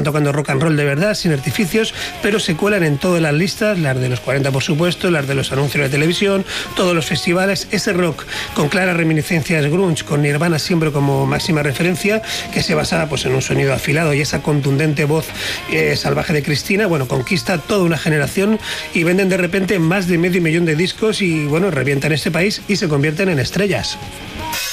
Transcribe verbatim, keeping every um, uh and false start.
tocando rock and roll de verdad, sin artificios, pero se cuelan en todas las listas, las de los cuarenta por supuesto, las de los anuncios de televisión, todos los festivales, ese rock con claras reminiscencias grunge, con Nirvana siempre como máxima referencia, que se basa pues, en un sonido afilado y esa contundente voz eh, salvaje de Cristina, bueno, conquista toda una generación y venden de repente más de medio millón de discos y bueno, revientan este país y se convierten en estrellas.